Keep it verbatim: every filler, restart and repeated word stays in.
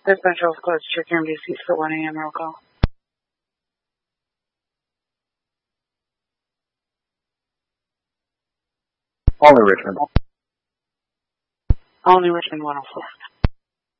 The Central Coast check your M D C for one A M roll call. Only Richmond. Only Richmond one oh four.